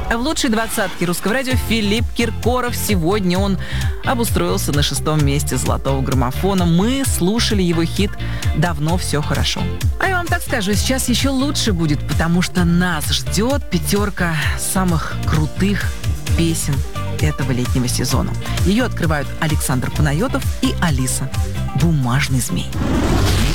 В лучшей двадцатке русского радио Филипп Киркоров. Сегодня он обустроился на 6-м месте золотого граммофона. Мы слушали его хит «Давно все хорошо». А я вам так скажу, сейчас еще лучше будет, потому что нас ждет 5 самых крутых песен этого летнего сезона. Ее открывают Александр Панайотов и Алиса «Бумажный змей».